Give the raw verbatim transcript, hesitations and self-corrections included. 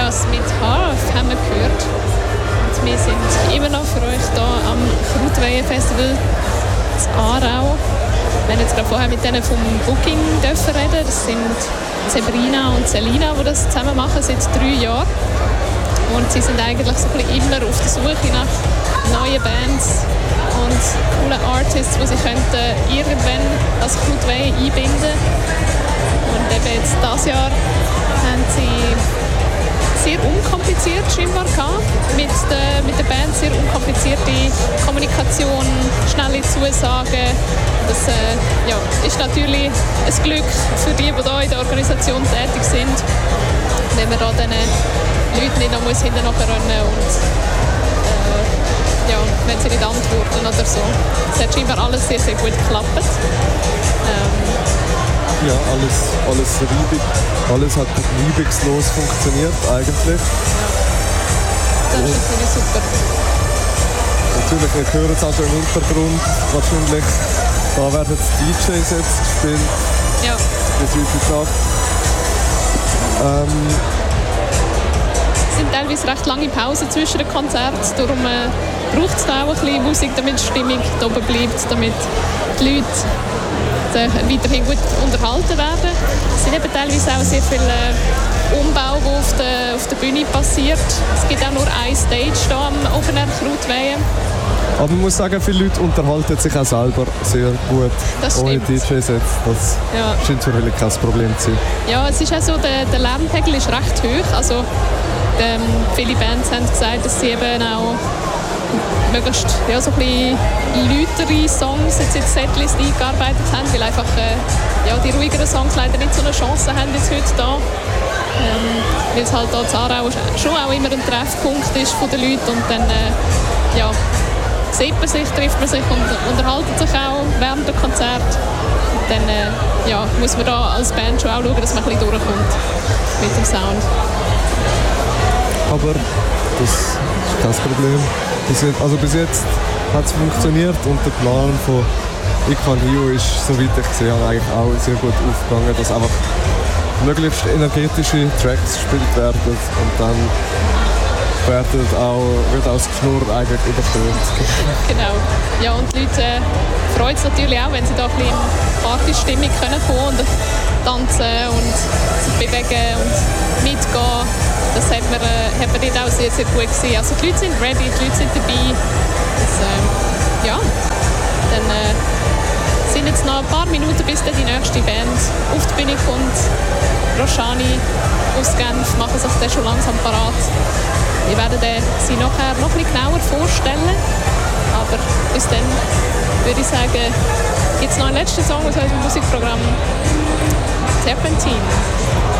Cameras mit H haben wir gehört. Und wir sind immer noch für euch hier am Krautweihen-Festival in Aarau. Wir haben jetzt gerade vorher mit denen vom Booking dürfen reden. Das sind Sabrina und Selina, die das zusammen machen seit drei Jahren. Und sie sind eigentlich so ein bisschen immer auf der Suche nach neuen Bands und coolen Artists, die sie könnten irgendwann als Krautweihen einbinden. Und eben jetzt dieses Jahr haben sie sehr unkompliziert scheinbar gehabt. Mit der, mit der Band sehr unkomplizierte Kommunikation, schnelle Zusagen. Das äh, ja, ist natürlich ein Glück für die, die hier in der Organisation tätig sind. Wenn man da diesen Leuten nicht noch hinterher rennen muss und äh, ja, wenn sie nicht antworten oder so. Es hat scheinbar alles sehr, sehr gut geklappt. Ähm, Ja, alles, alles reibig, alles hat reibungslos funktioniert eigentlich. Ja, das ist natürlich super. Natürlich, wir hören es auch schon im Hintergrund. Wahrscheinlich, da werden die D Js jetzt gespielt. Ja. Bis heute Nacht. Ähm, es sind teilweise recht lange Pausen zwischen den Konzerten. Darum äh, braucht es da auch ein bisschen Musik, damit die Stimmung da oben bleibt, damit die Leute weiterhin gut unterhalten werden. Es sind eben teilweise auch sehr viele äh, Umbau, die auf der, auf der Bühne passiert. Es gibt auch nur eine Stage hier am Open Air Krautweihen. aber man muss sagen, viele Leute unterhalten sich auch selber sehr gut. Das ohne stimmt. D Js jetzt. Das Ja. scheint natürlich kein Problem zu sein. Ja, es ist auch so, der, der Lärmpegel ist recht hoch. Also, ähm, viele Bands haben gesagt, dass sie eben auch möglichst ja, so ein bisschen lautere Songs jetzt in die Setlist eingearbeitet haben, weil einfach äh, ja, die ruhigeren Songs leider nicht so eine Chance haben jetzt heute da. Ähm, weil es halt hier in Aarau schon auch immer ein Treffpunkt ist von den Leuten und dann äh, ja, sieht man sich, trifft man sich und unterhalten sich auch während der Konzert. Und dann äh, ja, muss man da als Band schon auch schauen, dass man ein bisschen durchkommt mit dem Sound. Aber das ist kein Problem. Bis jetzt, also bis jetzt hat es funktioniert und der Plan von Ikanio ist, soweit ich gesehen habe, eigentlich auch sehr gut aufgegangen, dass einfach möglichst energetische Tracks gespielt werden und dann werden auch, wird auch das Knurr eigentlich übertönt. Genau. Ja, und die Leute äh, freuen sich natürlich auch, wenn sie da ein bisschen in Partystimmung kommen können und tanzen und sich bewegen und mitgehen. Das hat man, äh, hat man dort auch sehr, sehr gut gesehen. Also die Leute sind ready, die Leute sind dabei. Das, äh, ja, dann äh, sind jetzt noch ein paar Minuten, bis dann die nächste Band auf die Bühne kommt. Roshani aus Genf machen sich dann schon langsam parat. Wir werden sie nachher noch ein bisschen genauer vorstellen. Aber bis dann würde ich sagen, gibt es noch einen letzten Song aus unserem Musikprogramm. Terpentine.